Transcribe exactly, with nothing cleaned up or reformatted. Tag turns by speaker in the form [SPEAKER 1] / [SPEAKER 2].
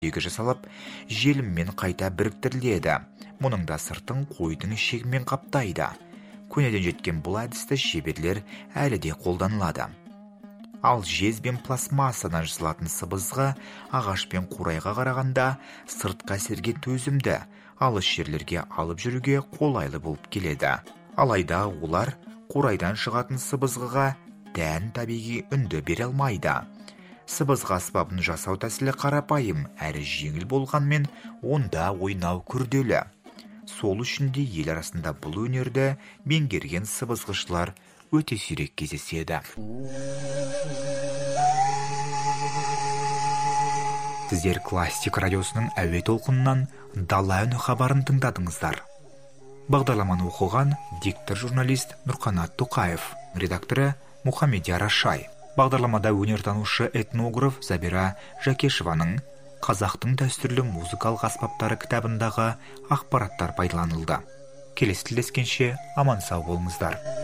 [SPEAKER 1] егі жасалып, желіммен қайта біріктіріледі. Мұның да сыртын қойдың шегімен қаптайды. Көнеден жеткен бұл әдісті шеберлер әлі де қолданылады. Ал жез бен пластмассадан жасалатын сыбызғы ағаш пен қурайға қарағанда сыртқы әсерге төзімді, алыс жерлерге алып жүруге қолайлы болып келеді. Алайда олар қурайдан шығатын сыбызғыға тән табиғи үнді бере алмайды. Сыбызғы аспабын жасау тәсілі қарапайым әрі жеңіл болғанмен, онда ойнау күрделі. Сол үшін де ел арасында бұл өнерді меңгерген сыбызғышылар өте сирек кездеседі. Сіздер классик радиосының әуе толқынынан дала үні хабарын тыңдадыңыздар. Бағдарламаны оқыған диктор журналист Нұрқанат Тоқаев, редакторы Мұхамедияр Ашай. Бағдарламада өнертанушы этнограф Забира Жакешеваның қазақтың дәстүрлі музыкалық аспаптары кітабындағы ақпараттар пайдаланылды. Келесі тілдескенше аман сау болыңыздар.